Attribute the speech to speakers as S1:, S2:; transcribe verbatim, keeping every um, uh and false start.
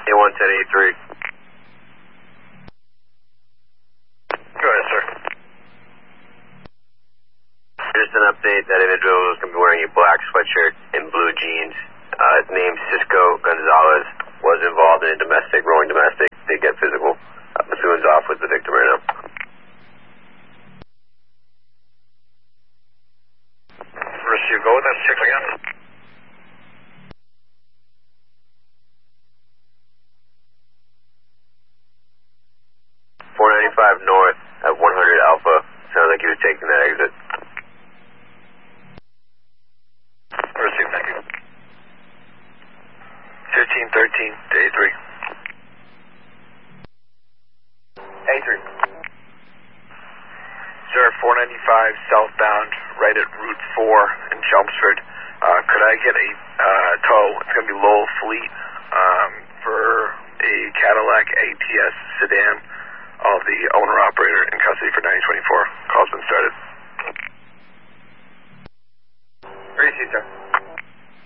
S1: A one ten eighty-three.
S2: Go ahead, sir.
S1: Just an update, that individual is going to be wearing a black sweatshirt and blue jeans. Uh, his name Cisco Gonzalez, was involved in a domestic, rolling domestic. They get physical. Uh, Pursuant's off with the victim right now.
S2: Receive, go with that six again.
S1: four ninety-five north at one hundred Alpha. Sounds like he was taking that exit.
S2: Receive, thank you. fifteen thirteen to A three.
S1: A three.
S2: Sir, four ninety-five southbound, right at Route four in Chelmsford. Uh, could I get a uh, tow? It's going to be Lowell Fleet um, for a Cadillac A T S sedan of the owner-operator in custody for ninety twenty-four. Call's been started.
S1: Receive, sir.